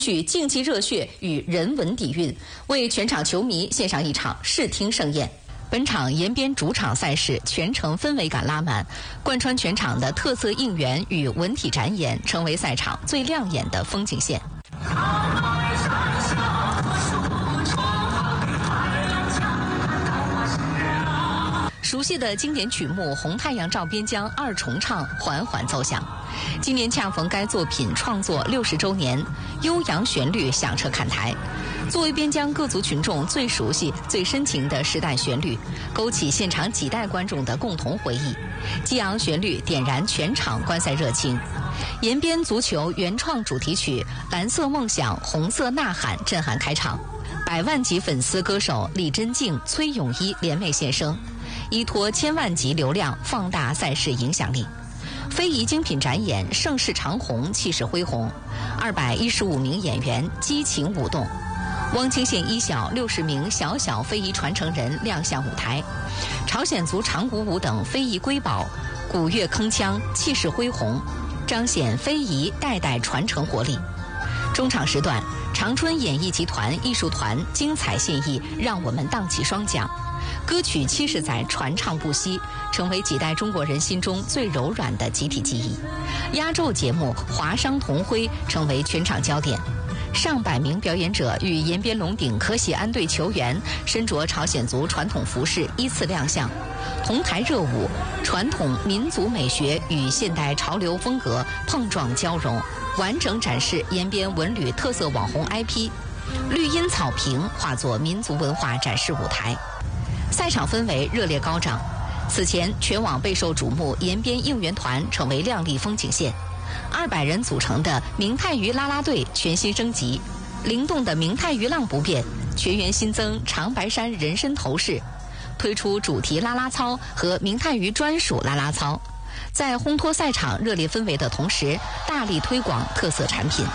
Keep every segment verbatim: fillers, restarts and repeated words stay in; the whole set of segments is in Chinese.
具竞技热血与人文底蕴，为全场球迷献上一场视听盛宴。本场延边主场赛事全程氛围感拉满，贯穿全场的特色应援与文体展演成为赛场最亮眼的风景线。熟悉的经典曲目《红太阳照边疆》二重唱缓缓奏响。今年恰逢该作品创作六十周年，悠扬旋律响彻看台。作为边疆各族群众最熟悉、最深情的时代旋律，勾起现场几代观众的共同回忆。激昂旋律点燃全场观赛热情。延边足球原创主题曲《蓝色梦想红色呐喊》震撼开场，百万级粉丝歌手李贞静、崔永一联袂现身，依托千万级流量放大赛事影响力。非遗精品展演盛世长虹，气势恢宏，二百一十五名演员激情舞动。汪清县一小六十名小小非遗传承人亮相舞台，朝鲜族长鼓舞等非遗瑰宝，鼓乐铿锵，气势恢宏，彰显非遗代代传承活力。中场时段，长春演艺集团艺术团精彩献艺，让我们荡起双桨。歌曲七十载传唱不息，成为几代中国人心中最柔软的集体记忆。压轴节目华商同辉成为全场焦点，上百名表演者与延边龙鼎可喜安队球员身着朝鲜族传统服饰依次亮相，同台热舞，传统民族美学与现代潮流风格碰撞交融，完整展示延边文旅特色网红 I P。绿荫草坪化作民族文化展示舞台。赛场氛围热烈高涨，此前全网备受瞩目延边应援团成为亮丽风景线。二百人组成的明太鱼啦啦队全新升级，灵动的明太鱼浪不变，全员新增长白山人参头饰，推出主题啦啦操和明太鱼专属啦啦操，在烘托赛场热烈氛围的同时，大力推广特色产品。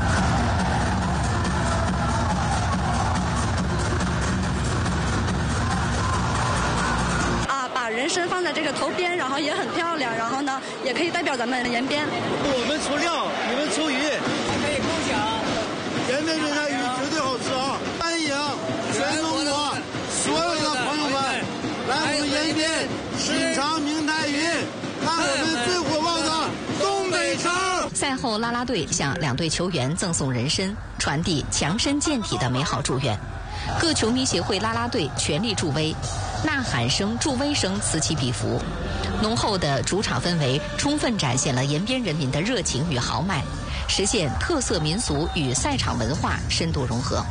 人参放在这个头边，然后也很漂亮，然后呢，也可以代表咱们延边。 我们出料，你们出鱼， 还可以共享。 延边这条鱼绝对好吃啊！欢迎全中国所有的朋友们来我们延边品尝明太鱼，看我们最火爆的东北肠。 赛后，啦啦队向两队球员赠送人参，传递强身健体的美好祝愿。各球迷协会啦啦队全力助威，呐喊声、助威声此起彼伏，浓厚的主场氛围充分展现了延边人民的热情与豪迈，实现特色民俗与赛场文化深度融合。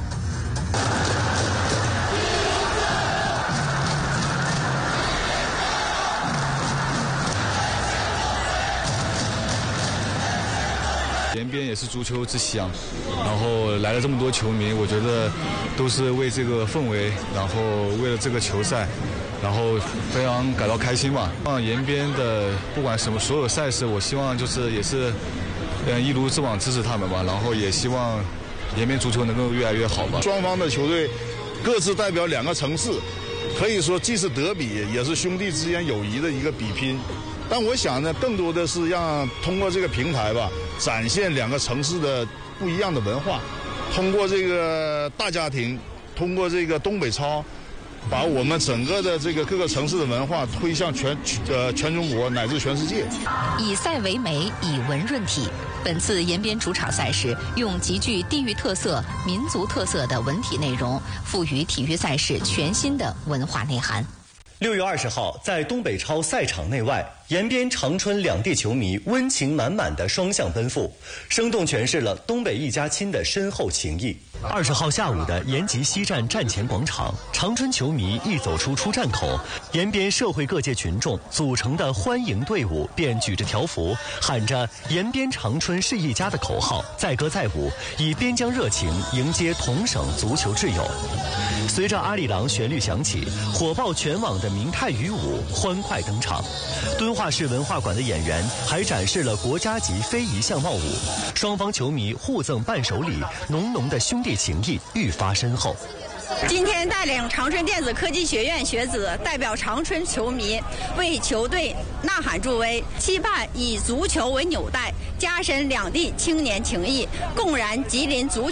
延边也是足球之乡，然后来了这么多球迷，我觉得都是为这个氛围，然后为了这个球赛，然后非常感到开心吧。让延边的不管什么所有赛事，我希望就是也是，嗯，一如既往支持他们吧，然后也希望延边足球能够越来越好吧。 双方的球队各自代表两个城市，可以说既是德比，也是兄弟之间友谊的一个比拼。但我想呢，更多的是让通过这个平台吧，展现两个城市的不一样的文化，通过这个大家庭，通过这个东北超，把我们整个的这个各个城市的文化推向全呃全中国乃至全世界。 以赛为媒，以文润体。本次延边主场赛事用极具地域特色、民族特色的文体内容，赋予体育赛事全新的文化内涵。 六月二十号，在东北超赛场内外，延边、长春两地球迷温情满满的双向奔赴，生动诠释了东北一家亲的深厚情谊。二十号下午的延吉西站站前广场，长春球迷一走出出站口，延边社会各界群众组成的欢迎队伍便举着条幅，喊着“延边长春是一家”的口号，载歌载舞，以边疆热情迎接同省足球挚友。随着阿里郎旋律响起，火爆全网的明太鱼舞欢快登场。敦化市文化馆的演员还展示了国家级非遗相貌舞，双方球迷互赠伴手礼，浓浓的兄弟情谊愈发深厚。 今天带领长春电子科技学院学子代表长春球迷为球队呐喊助威，期盼以足球为纽带，加深两地青年情谊，共燃吉林足球